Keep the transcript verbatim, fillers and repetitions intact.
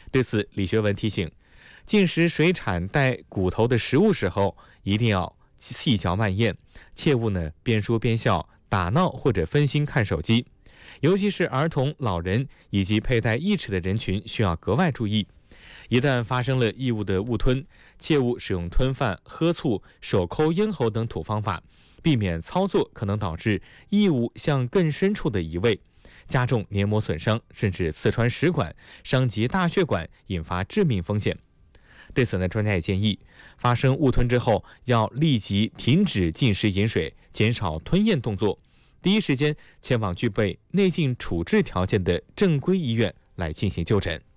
对此，李学文提醒，进食水产带骨头的食物时候，一定要细嚼慢咽，切勿呢边说边笑、打闹或者分心看手机。尤其是儿童、老人以及佩戴义齿的人群需要格外注意。一旦发生了异物的误吞，切勿使用吞饭、喝醋、手抠咽喉等土方法，避免操作可能导致异物向更深处的移位，加重黏膜损伤，甚至刺穿食管，伤及大血管，引发致命风险。对此呢，专家也建议，发生误吞之后，要立即停止进食饮水，减少吞咽动作，第一时间前往具备内镜处置条件的正规医院来进行就诊。